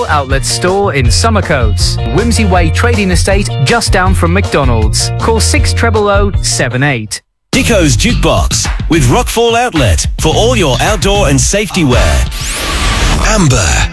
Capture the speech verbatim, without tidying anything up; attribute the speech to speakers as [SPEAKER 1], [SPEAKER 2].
[SPEAKER 1] Rockfall Outlet Store in Summercoats. Whimsy Way Trading Estate just down from McDonald's. Call six zero zero zero seven eight.
[SPEAKER 2] Dico's Jukebox with Rockfall Outlet for all your outdoor and safety wear. Amber.